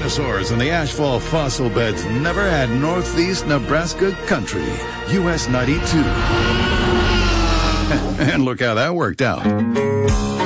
dinosaurs and the ashfall fossil beds never had Northeast Nebraska country. US 92. And look how that worked out.